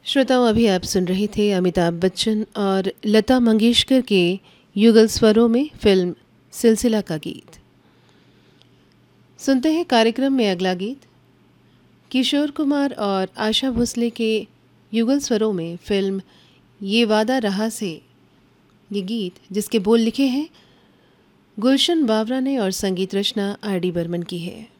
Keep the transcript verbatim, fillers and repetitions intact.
श्रोताओं, अभी आप सुन रहे थे अमिताभ बच्चन और लता मंगेशकर के युगल स्वरों में फिल्म सिलसिला का गीत। सुनते हैं कार्यक्रम में अगला गीत किशोर कुमार और आशा भोसले के युगल स्वरों में फिल्म ये वादा रहा से ये गीत, जिसके बोल लिखे हैं गुलशन बावरा ने और संगीत रचना आर डी बर्मन की है।